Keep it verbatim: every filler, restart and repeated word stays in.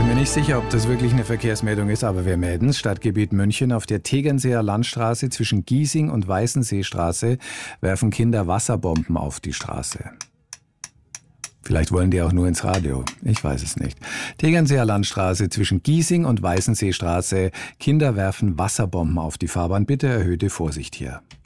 Bin mir nicht sicher, ob das wirklich eine Verkehrsmeldung ist, aber wir melden es. Stadtgebiet München: Auf der Tegernseer Landstraße zwischen Giesing und Weißenseestraße werfen Kinder Wasserbomben auf die Straße. Vielleicht wollen die auch nur ins Radio. Ich weiß es nicht. Tegernseer Landstraße zwischen Giesing und Weißenseestraße. Kinder werfen Wasserbomben auf die Fahrbahn. Bitte erhöhte Vorsicht hier.